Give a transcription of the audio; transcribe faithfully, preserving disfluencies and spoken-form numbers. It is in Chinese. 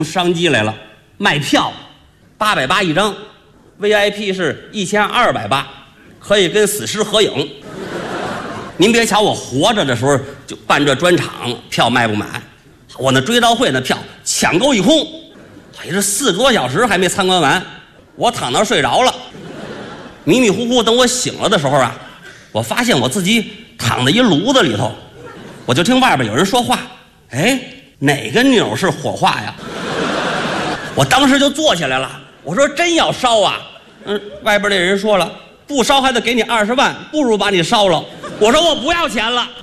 商机来了，卖票，八百八一张 ，V I P 是一千二百八，可以跟死尸合影。您别瞧我活着的时候就办这专场，票卖不满，我那追悼会那票抢购一空，也是四个多小时还没参观完，我躺那儿睡着了，迷迷糊糊等我醒了的时候啊，我发现我自己躺在一炉子里头，我就听外边有人说话，哎，哪个钮是火化呀？我当时就坐起来了，我说真要烧啊？嗯，外边那人说了，不烧还得给你二十万，不如把你烧了。我说我不要钱了。